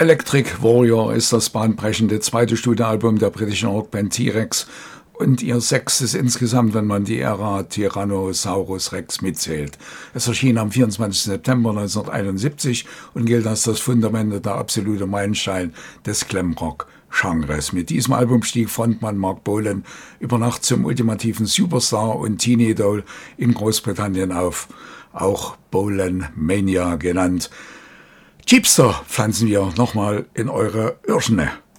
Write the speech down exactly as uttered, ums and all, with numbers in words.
Electric Warrior ist das bahnbrechende zweite Studioalbum der britischen Rockband T-Rex und ihr sechstes insgesamt, wenn man die Ära Tyrannosaurus Rex mitzählt. Es erschien am vierundzwanzigsten September neunzehnhunderteinundsiebzig und gilt als das Fundament und der absolute Meilenstein des Glamrock-Genres. Mit diesem Album stieg Frontmann Mark Bolan über Nacht zum ultimativen Superstar und Teen-Idol in Großbritannien auf, auch Bolan Mania genannt. Jeepster pflanzen wir nochmal in eure Ohrschne.